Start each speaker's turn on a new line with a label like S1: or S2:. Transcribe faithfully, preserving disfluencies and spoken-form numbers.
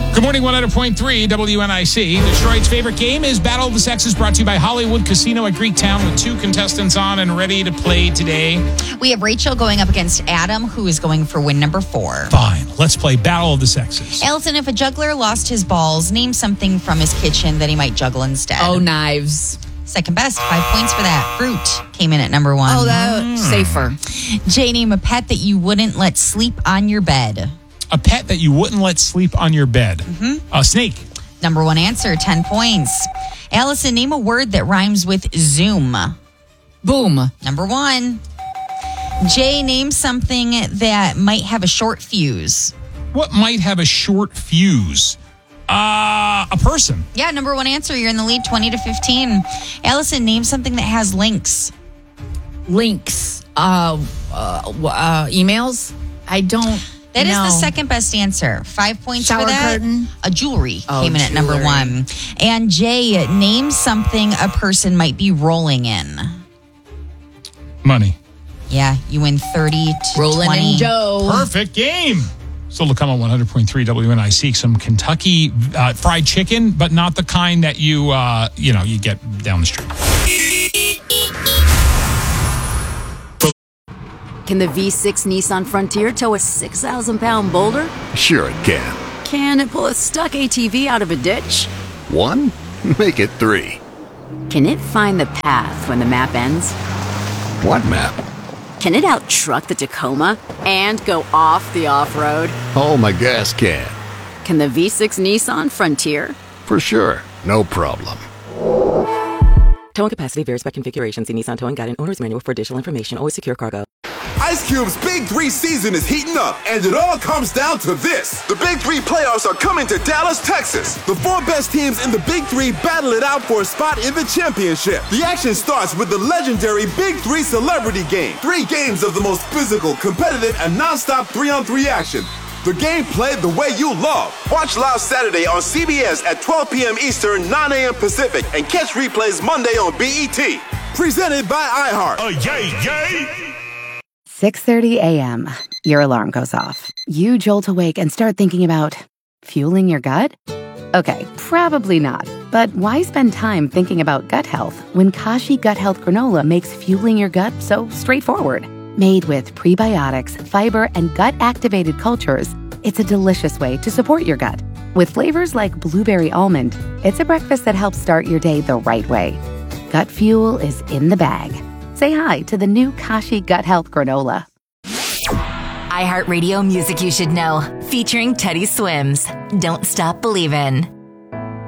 S1: Good morning, one hundred point three W N I C. Detroit's favorite game is Battle of the Sexes, brought to you by Hollywood Casino at Greektown, with two contestants on and ready to play today.
S2: We have Rachel going up against Adam, who is going for win number four.
S1: Fine, let's play Battle of the Sexes.
S2: Allison, if a juggler lost his balls, name something from his kitchen that he might juggle instead.
S3: Oh, knives.
S2: Second best, five points for that. Fruit came in at number one.
S3: Oh, that mm. safer.
S2: Jay, name a pet that you wouldn't let sleep on your bed.
S1: A pet that you wouldn't let sleep on your bed.
S2: Mm-hmm.
S1: A snake.
S2: Number one answer, ten points. Allison, name a word that rhymes with Zoom.
S3: Boom.
S2: Number one. Jay, name something that might have a short fuse.
S1: What might have a short fuse? Uh, a person.
S2: Yeah, number one answer. You're in the lead, twenty to fifteen. Allison, name something that has links.
S3: Links. Uh, uh, uh emails? I don't
S2: That
S3: know.
S2: is the second best answer. Five points
S3: Shower
S2: for that.
S3: curtain?
S2: A jewelry
S3: Oh,
S2: came in at number
S3: jewelry.
S2: one. And Jay, name something a person might be rolling in.
S1: Money.
S2: Yeah, you win thirty to
S3: Rolling
S2: twenty.
S3: in Joe.
S1: Perfect game. Still to come on one hundred point three W N I C. Some Kentucky uh, fried chicken, but not the kind that you, uh, you know, you get down the street.
S4: Can the V six Nissan Frontier tow a six thousand pound boulder?
S5: Sure it can.
S4: Can it pull a stuck A T V out of a ditch?
S5: One? Make it three.
S4: Can it find the path when the map ends?
S5: What map?
S4: Can it out-truck the Tacoma and go off the off-road?
S5: Oh, my gas can.
S4: Can the V six Nissan Frontier?
S5: For sure. No problem.
S6: Towing capacity varies by configuration. See Nissan Towing Guide and Owner's Manual for additional information. Always secure cargo.
S7: Ice Cube's Big Three season is heating up, and it all comes down to this. The Big Three playoffs are coming to Dallas, Texas. The four best teams in the Big Three battle it out for a spot in the championship. The action starts with the legendary Big Three Celebrity Game. Three games of the most physical, competitive, and non-stop three-on-three action. The game played the way you love. Watch live Saturday on C B S at twelve p.m. Eastern, nine a.m. Pacific, and catch replays Monday on B E T. Presented by iHeart.
S8: Oh, yay, yay!
S9: six thirty a.m. Your alarm goes off. You jolt awake and start thinking about fueling your gut? Okay, probably not. But why spend time thinking about gut health when Kashi Gut Health Granola makes fueling your gut so straightforward? Made with prebiotics, fiber, and gut-activated cultures, it's a delicious way to support your gut. With flavors like blueberry almond, it's a breakfast that helps start your day the right way. Gut fuel is in the bag. Say hi to the new Kashi Gut Health Granola.
S10: iHeartRadio Music You Should Know, featuring Teddy Swims. Don't Stop Believin'.